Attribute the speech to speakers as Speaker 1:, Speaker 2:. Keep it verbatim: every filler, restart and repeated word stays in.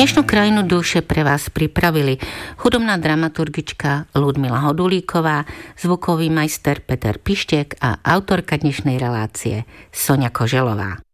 Speaker 1: Dnešnú krajinu duše pre vás pripravili hudobná dramaturgička Ľudmila Hodulíková, zvukový majster Peter Pištek a autorka dnešnej relácie Soňa Koželová.